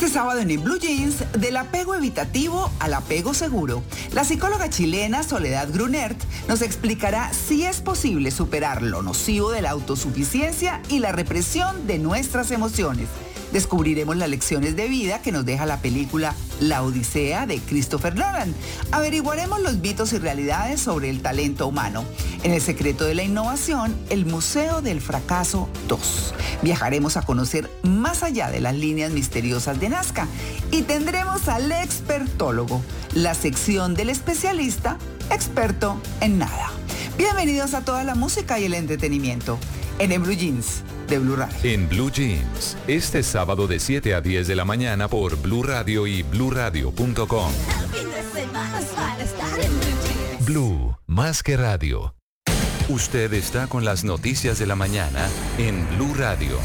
Este sábado en Blue Jeans, del apego evitativo al apego seguro. La psicóloga chilena Soledad Grunert nos explicará si es posible superar lo nocivo de la autosuficiencia y la represión de nuestras emociones. Descubriremos las lecciones de vida que nos deja la película La Odisea de Christopher Nolan. Averiguaremos los mitos y realidades sobre el talento humano. En El secreto de la innovación, el Museo del Fracaso 2. Viajaremos a conocer más allá de las líneas misteriosas de Nazca y tendremos al expertólogo, la sección del especialista experto en nada. Bienvenidos a toda la música y el entretenimiento en Blue Jeans de Blue Radio. En Blue Jeans, este sábado de 7 a 10 de la mañana por Blue Radio y bluradio.com. Blue, más que radio. Usted está con las noticias de la mañana en Blue Radio.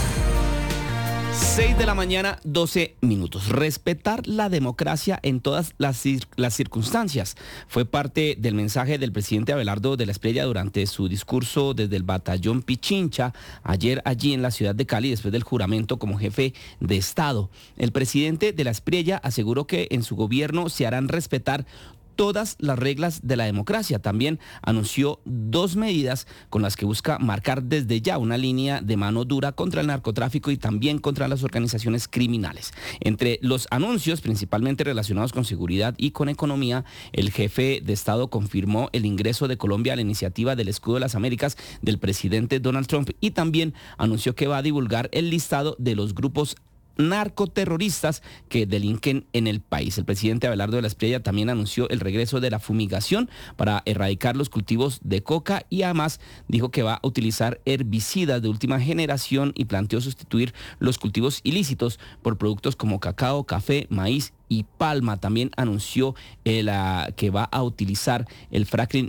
6 de la mañana, 12 minutos. Respetar la democracia en todas las circunstancias fue parte del mensaje del presidente Abelardo de la Espriella durante su discurso desde el batallón Pichincha ayer allí en la ciudad de Cali después del juramento como jefe de Estado. El presidente de la Espriella aseguró que en su gobierno se harán respetar todas las reglas de la democracia. También anunció 2 medidas con las que busca marcar desde ya una línea de mano dura contra el narcotráfico y también contra las organizaciones criminales. Entre los anuncios, principalmente relacionados con seguridad y con economía, el jefe de Estado confirmó el ingreso de Colombia a la iniciativa del Escudo de las Américas del presidente Donald Trump y también anunció que va a divulgar el listado de los grupos narcoterroristas que delinquen en el país. El presidente Abelardo de la Espriella también anunció el regreso de la fumigación para erradicar los cultivos de coca y además dijo que va a utilizar herbicidas de última generación y planteó sustituir los cultivos ilícitos por productos como cacao, café, maíz y palma. También anunció que va a utilizar el fracking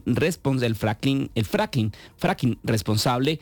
responsable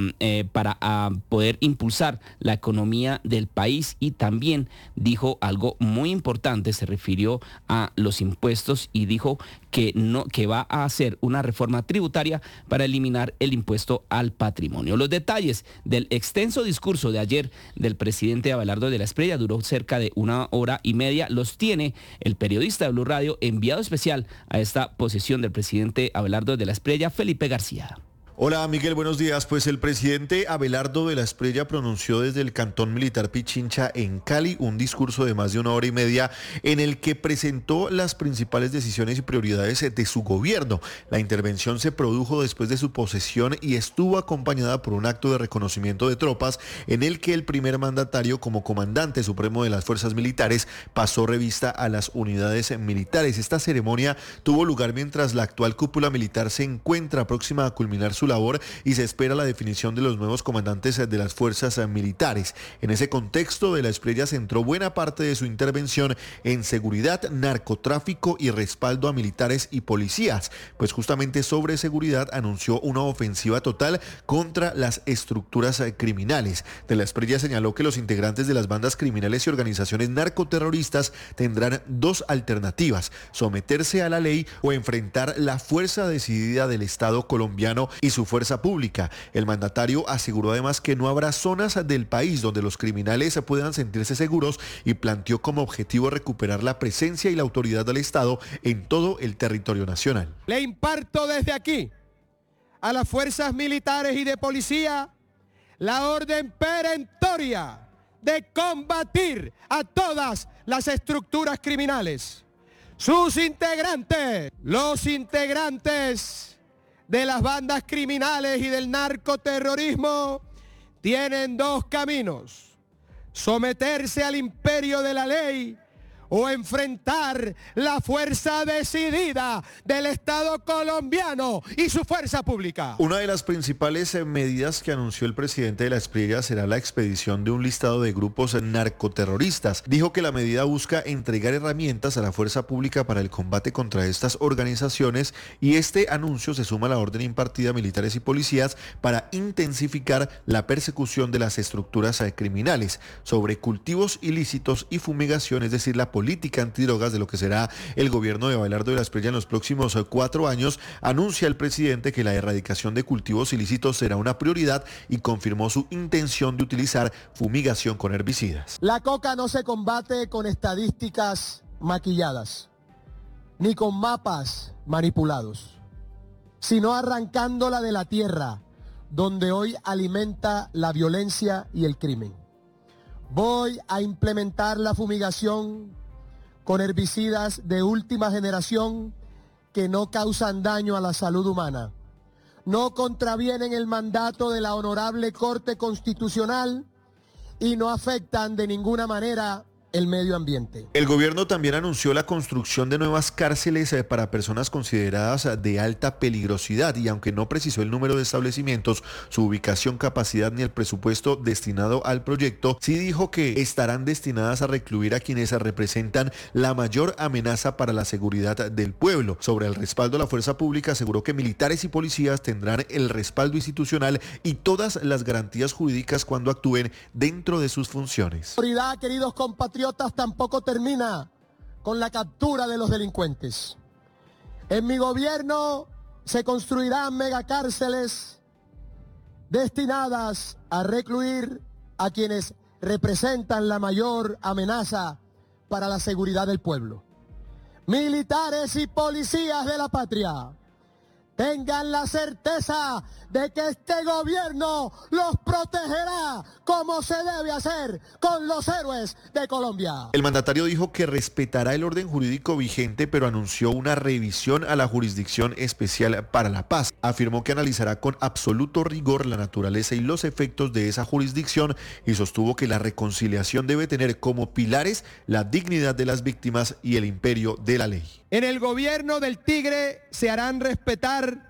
para poder impulsar la economía del país y también dijo algo muy importante, se refirió a los impuestos y dijo que va a hacer una reforma tributaria para eliminar el impuesto al patrimonio. Los detalles del extenso discurso de ayer del presidente Abelardo de la Espriella duró cerca de 1 hora y media. Los tiene el periodista de Blue Radio, enviado especial a esta posesión del presidente Abelardo de la Espriella, Felipe García. Hola Miguel, buenos días. Pues el presidente Abelardo de la Espriella pronunció desde el Cantón Militar Pichincha en Cali un discurso de más de 1 hora y media en el que presentó las principales decisiones y prioridades de su gobierno. La intervención se produjo después de su posesión y estuvo acompañada por un acto de reconocimiento de tropas en el que el primer mandatario, como comandante supremo de las fuerzas militares, pasó revista a las unidades militares. Esta ceremonia tuvo lugar mientras la actual cúpula militar se encuentra próxima a culminar su labor y se espera la definición de los nuevos comandantes de las fuerzas militares. En ese contexto, de la Espriella centró buena parte de su intervención en seguridad, narcotráfico y respaldo a militares y policías, pues justamente sobre seguridad anunció una ofensiva total contra las estructuras criminales. De la Espriella señaló que los integrantes de las bandas criminales y organizaciones narcoterroristas tendrán 2 alternativas: someterse a la ley o enfrentar la fuerza decidida del Estado colombiano y su fuerza pública. El mandatario aseguró además que no habrá zonas del país donde los criminales puedan sentirse seguros y planteó como objetivo recuperar la presencia y la autoridad del Estado en todo el territorio nacional. Le imparto desde aquí a las fuerzas militares y de policía la orden perentoria de combatir a todas las estructuras criminales. Sus integrantes, los integrantes de las bandas criminales y del narcoterrorismo tienen 2 caminos: someterse al imperio de la ley o enfrentar la fuerza decidida del Estado colombiano y su fuerza pública. Una de las principales medidas que anunció el presidente de la Espriella será la expedición de un listado de grupos narcoterroristas. Dijo que la medida busca entregar herramientas a la fuerza pública para el combate contra estas organizaciones y este anuncio se suma a la orden impartida a militares y policías para intensificar la persecución de las estructuras criminales. Sobre cultivos ilícitos y fumigación, es decir, la política antidrogas de lo que será el gobierno de Abelardo de la Espriella en los próximos 4 años, anuncia el presidente que la erradicación de cultivos ilícitos será una prioridad y confirmó su intención de utilizar fumigación con herbicidas. La coca no se combate con estadísticas maquilladas, ni con mapas manipulados, sino arrancándola de la tierra, donde hoy alimenta la violencia y el crimen. Voy a implementar la fumigación con herbicidas de última generación que no causan daño a la salud humana, no contravienen el mandato de la Honorable Corte Constitucional y no afectan de ninguna manera el medio ambiente. El gobierno también anunció la construcción de nuevas cárceles para personas consideradas de alta peligrosidad y aunque no precisó el número de establecimientos, su ubicación, capacidad ni el presupuesto destinado al proyecto, sí dijo que estarán destinadas a recluir a quienes representan la mayor amenaza para la seguridad del pueblo. Sobre el respaldo a la fuerza pública, aseguró que militares y policías tendrán el respaldo institucional y todas las garantías jurídicas cuando actúen dentro de sus funciones. La autoridad, queridos compatriotas, tampoco termina con la captura de los delincuentes. En mi gobierno se construirán megacárceles destinadas a recluir a quienes representan la mayor amenaza para la seguridad del pueblo. Militares y policías de la patria, tengan la certeza de que este gobierno los protegerá como se debe hacer con los héroes de Colombia. El mandatario dijo que respetará el orden jurídico vigente, pero anunció una revisión a la Jurisdicción Especial para la Paz. Afirmó que analizará con absoluto rigor la naturaleza y los efectos de esa jurisdicción y sostuvo que la reconciliación debe tener como pilares la dignidad de las víctimas y el imperio de la ley. En el gobierno del Tigre se harán respetar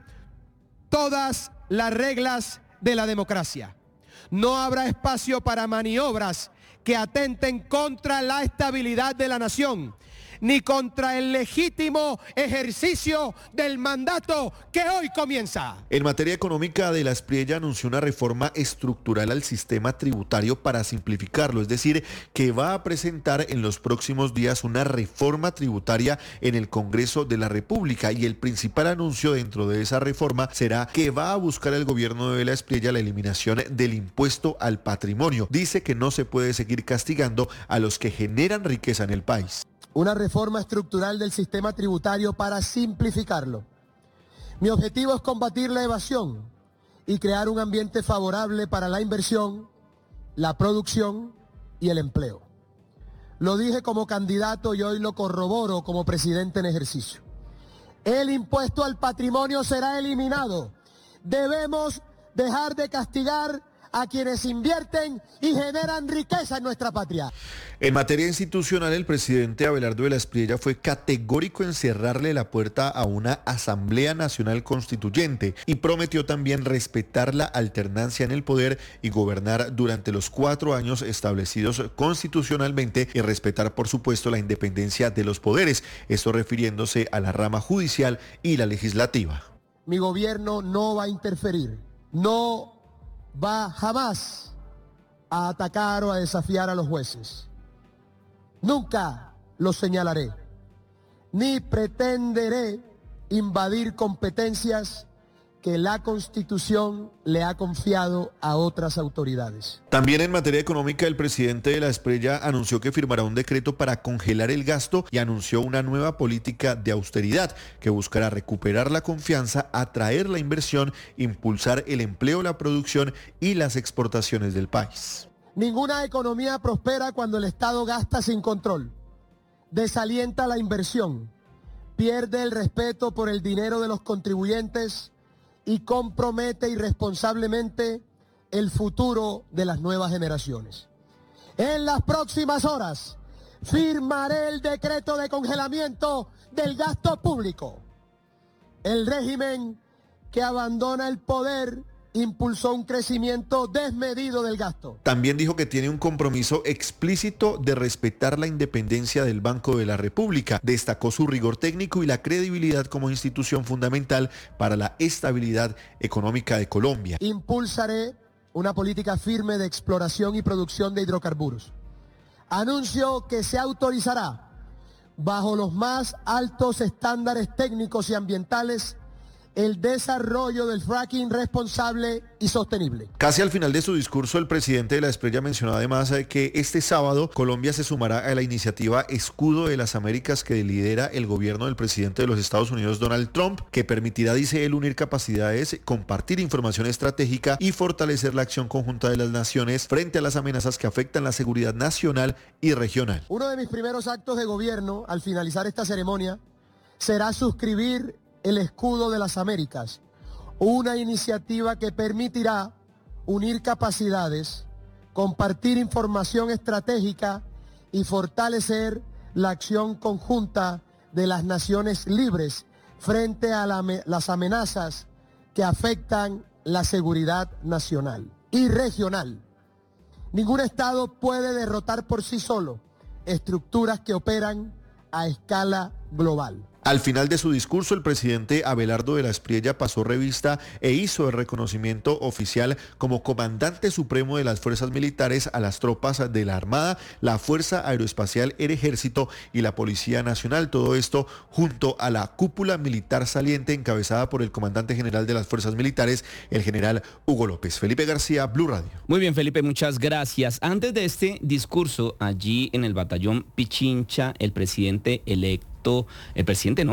todas las reglas de la democracia. No habrá espacio para maniobras que atenten contra la estabilidad de la nación, ni contra el legítimo ejercicio del mandato que hoy comienza. En materia económica, de la Espriella anunció una reforma estructural al sistema tributario para simplificarlo, es decir, que va a presentar en los próximos días una reforma tributaria en el Congreso de la República y el principal anuncio dentro de esa reforma será que va a buscar el gobierno de la Espriella la eliminación del impuesto al patrimonio. Dice que no se puede seguir castigando a los que generan riqueza en el país. Una reforma estructural del sistema tributario para simplificarlo. Mi objetivo es combatir la evasión y crear un ambiente favorable para la inversión, la producción y el empleo. Lo dije como candidato y hoy lo corroboro como presidente en ejercicio. El impuesto al patrimonio será eliminado. Debemos dejar de castigar a quienes invierten y generan riqueza en nuestra patria. En materia institucional, el presidente Abelardo de la Espriella fue categórico en cerrarle la puerta a una Asamblea Nacional Constituyente y prometió también respetar la alternancia en el poder y gobernar durante los 4 años establecidos constitucionalmente y respetar, por supuesto, la independencia de los poderes, esto refiriéndose a la rama judicial y la legislativa. Mi gobierno no va a interferir, no va jamás a atacar o a desafiar a los jueces. Nunca los señalaré, ni pretenderé invadir competencias que la Constitución le ha confiado a otras autoridades. También en materia económica, el presidente de la Espriella anunció que firmará un decreto para congelar el gasto y anunció una nueva política de austeridad que buscará recuperar la confianza, atraer la inversión, impulsar el empleo, la producción y las exportaciones del país. Ninguna economía prospera cuando el Estado gasta sin control, desalienta la inversión, pierde el respeto por el dinero de los contribuyentes y compromete irresponsablemente el futuro de las nuevas generaciones. En las próximas horas firmaré el decreto de congelamiento del gasto público. El régimen que abandona el poder impulsó un crecimiento desmedido del gasto. También dijo que tiene un compromiso explícito de respetar la independencia del Banco de la República. Destacó su rigor técnico y la credibilidad como institución fundamental para la estabilidad económica de Colombia. Impulsaré una política firme de exploración y producción de hidrocarburos. Anuncio que se autorizará bajo los más altos estándares técnicos y ambientales, el desarrollo del fracking responsable y sostenible. Casi al final de su discurso, el presidente de la Espriella mencionó además que este sábado Colombia se sumará a la iniciativa Escudo de las Américas que lidera el gobierno del presidente de los Estados Unidos, Donald Trump, que permitirá, dice él, unir capacidades, compartir información estratégica y fortalecer la acción conjunta de las naciones frente a las amenazas que afectan la seguridad nacional y regional. Uno de mis primeros actos de gobierno al finalizar esta ceremonia será suscribir el Escudo de las Américas, una iniciativa que permitirá unir capacidades, compartir información estratégica y fortalecer la acción conjunta de las naciones libres frente a las amenazas que afectan la seguridad nacional y regional. Ningún Estado puede derrotar por sí solo estructuras que operan a escala global. Al final de su discurso, el presidente Abelardo de la Espriella pasó revista e hizo el reconocimiento oficial como comandante supremo de las fuerzas militares a las tropas de la Armada, la Fuerza Aeroespacial, el Ejército y la Policía Nacional. Todo esto junto a la cúpula militar saliente encabezada por el comandante general de las fuerzas militares, el general Hugo López. Felipe García, Blue Radio. Muy bien, Felipe, muchas gracias. Antes de este discurso, allí en el batallón Pichincha, el presidente electo, el presidente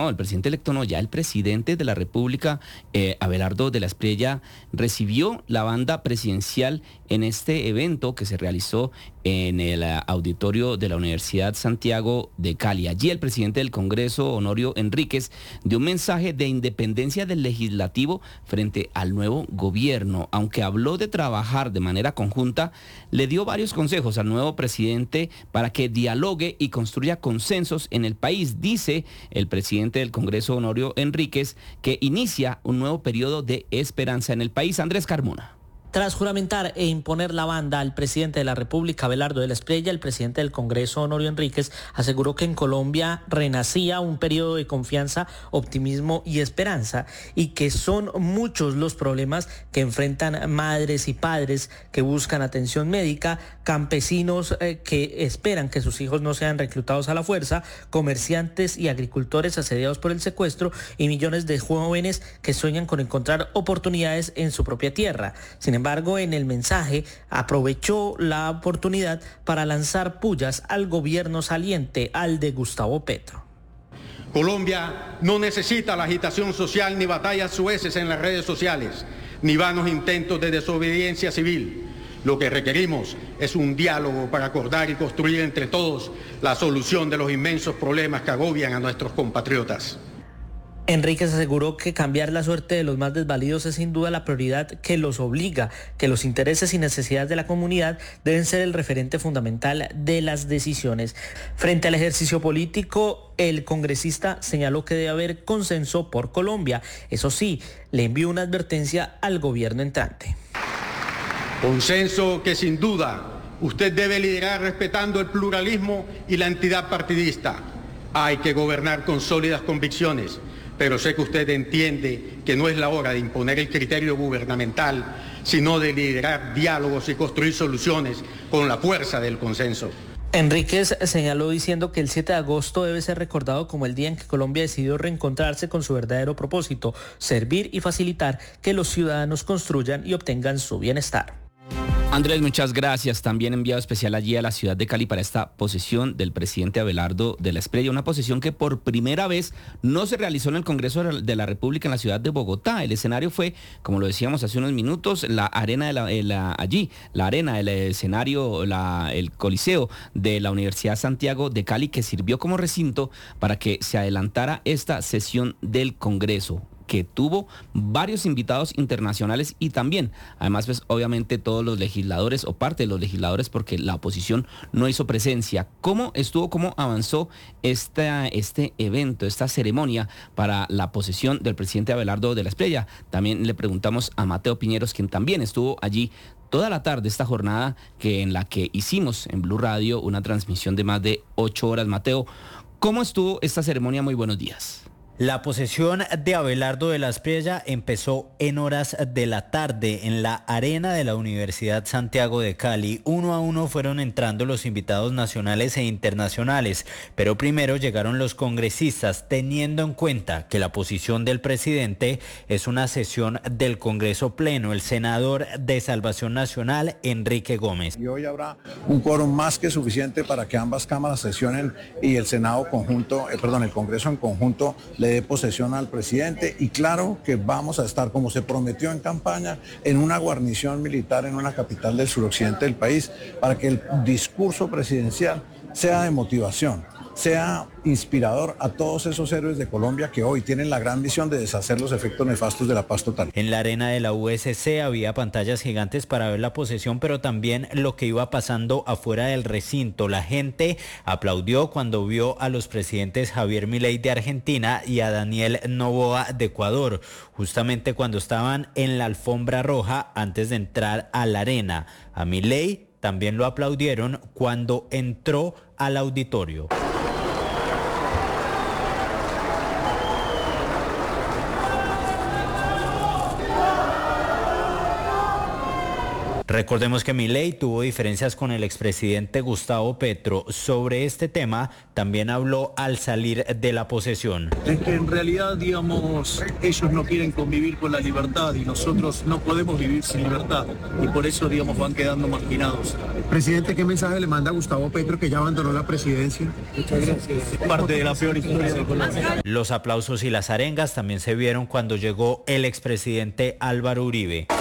de la República, Abelardo de la Espriella, recibió la banda presidencial en este evento que se realizó en el auditorio de la Universidad Santiago de Cali. Allí el presidente del Congreso, Honorio Enríquez, dio un mensaje de independencia del legislativo frente al nuevo gobierno. Aunque habló de trabajar de manera conjunta, le dio varios consejos al nuevo presidente para que dialogue y construya consensos en el país. Dice el presidente del Congreso, Honorio Enríquez, que inicia un nuevo periodo de esperanza en el país. Andrés Carmona. Tras juramentar e imponer la banda al presidente de la República, Abelardo de la Espriella, el presidente del Congreso, Honorio Enríquez, aseguró que en Colombia renacía un periodo de confianza, optimismo y esperanza, y que son muchos los problemas que enfrentan madres y padres que buscan atención médica, campesinos que esperan que sus hijos no sean reclutados a la fuerza, comerciantes y agricultores asediados por el secuestro y millones de jóvenes que sueñan con encontrar oportunidades en su propia tierra. Sin embargo, en el mensaje aprovechó la oportunidad para lanzar pullas al gobierno saliente, al de Gustavo Petro. Colombia no necesita la agitación social ni batallas sueces en las redes sociales, ni vanos intentos de desobediencia civil. Lo que requerimos es un diálogo para acordar y construir entre todos la solución de los inmensos problemas que agobian a nuestros compatriotas. Enríquez aseguró que cambiar la suerte de los más desvalidos es sin duda la prioridad que los obliga, que los intereses y necesidades de la comunidad deben ser el referente fundamental de las decisiones. Frente al ejercicio político, el congresista señaló que debe haber consenso por Colombia. Eso sí, le envió una advertencia al gobierno entrante. Consenso que sin duda usted debe liderar respetando el pluralismo y la entidad partidista. Hay que gobernar con sólidas convicciones, pero sé que usted entiende que no es la hora de imponer el criterio gubernamental, sino de liderar diálogos y construir soluciones con la fuerza del consenso. Enríquez señaló diciendo que el 7 de agosto debe ser recordado como el día en que Colombia decidió reencontrarse con su verdadero propósito, servir y facilitar que los ciudadanos construyan y obtengan su bienestar. Andrés, muchas gracias. También enviado especial allí a la ciudad de Cali para esta posesión del presidente Abelardo de la Espriella, una posesión que por primera vez no se realizó en el Congreso de la República en la ciudad de Bogotá. El escenario fue, como lo decíamos hace unos minutos, la arena el escenario, el Coliseo de la Universidad Santiago de Cali, que sirvió como recinto para que se adelantara esta sesión del Congreso, que tuvo varios invitados internacionales y también, además, pues obviamente todos los legisladores o parte de los legisladores, porque la oposición no hizo presencia. ¿Cómo avanzó este evento, esta ceremonia para la posesión del presidente Abelardo de la Espriella? También le preguntamos a Mateo Piñeros, quien también estuvo allí toda la tarde, esta jornada en la que hicimos en Blue Radio una transmisión de más de 8 horas. Mateo, ¿cómo estuvo esta ceremonia? Muy buenos días. La posesión de Abelardo de la Espriella empezó en horas de la tarde en la arena de la Universidad Santiago de Cali. Uno a uno fueron entrando los invitados nacionales e internacionales, pero primero llegaron los congresistas, teniendo en cuenta que la posición del presidente es una sesión del Congreso Pleno, el senador de Salvación Nacional, Enrique Gómez. Y hoy habrá un quórum más que suficiente para que ambas cámaras sesionen y el Senado conjunto, el Congreso en conjunto le dé posesión al presidente, y claro que vamos a estar, como se prometió en campaña, en una guarnición militar en una capital del suroccidente del país, para que el discurso presidencial sea de motivación, sea inspirador a todos esos héroes de Colombia que hoy tienen la gran misión de deshacer los efectos nefastos de la paz total. En la arena de la USC había pantallas gigantes para ver la posesión, pero también lo que iba pasando afuera del recinto. La gente aplaudió cuando vio a los presidentes Javier Milei de Argentina y a Daniel Noboa de Ecuador, justamente cuando estaban en la alfombra roja antes de entrar a la arena. A Milei también lo aplaudieron cuando entró al auditorio. Recordemos que Milei tuvo diferencias con el expresidente Gustavo Petro. Sobre este tema también habló al salir de la posesión. Es que en realidad, digamos, ellos no quieren convivir con la libertad y nosotros no podemos vivir sin libertad, y por eso, digamos, van quedando marginados. Presidente, ¿qué mensaje le manda a Gustavo Petro, que ya abandonó la presidencia? Muchas gracias. Es parte de la peor historia de Colombia. Los aplausos y las arengas también se vieron cuando llegó el expresidente Álvaro Uribe.